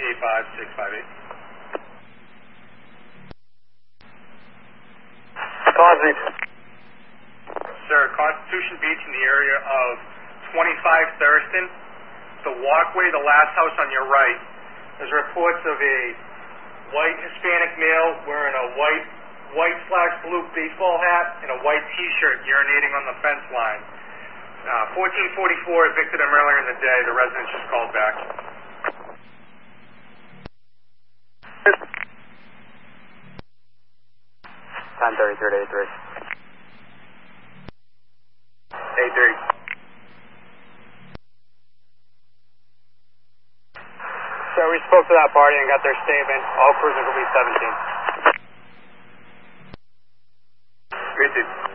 85658. Cosby. Sir, Constitution Beach in the area of 25 Thurston. The walkway, the last house on your right. There's reports of a white Hispanic male wearing a white/blue baseball hat and a white T-shirt urinating on the fence line. 1444 evicted him earlier in the day. The residents just called back. 1033 to 83. 83. So we spoke to that party and got their statement. All cruisers will be 17. Great.